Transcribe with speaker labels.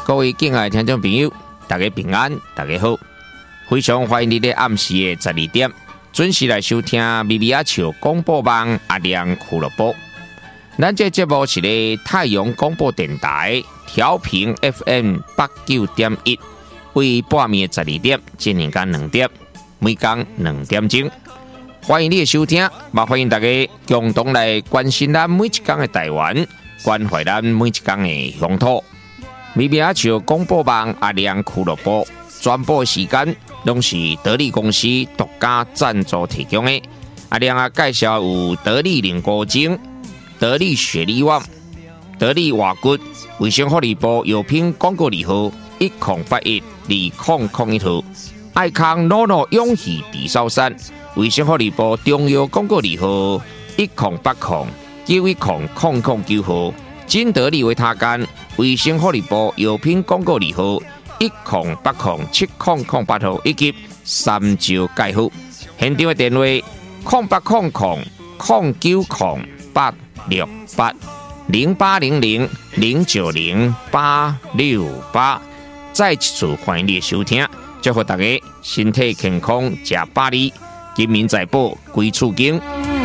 Speaker 1: 各位敬爱的听众朋友，大家平安，大家好，非常欢迎你在暗时的12点准时来收听咪咪阿笑广播网阿亮俱乐部。咱这节目是咧太阳广播电台调频 FM 89.1，为半暝的12点进行到2点，每天2点钟。欢迎你的收听，也欢迎大家共同来关心咱每一天的台湾，关怀咱每一天的乡土。咪咪阿笑广播网阿亮俱乐部转播时间拢是得力公司独家赞助提供的。阿亮啊，介绍有得力凝固精、得力雪力旺、得力瓦骨、卫生福利部药品广告字号10812001号，爱康诺诺永续地烧山，卫生福利部中药广告字号1080910009号，金得力维他干，卫生福利部药品广告字号10807008号，以及三招介护。现场的电话0800090868680800090868。再一次欢迎你的收听，祝福大家身体健康，吃百里，金民财宝归厝经。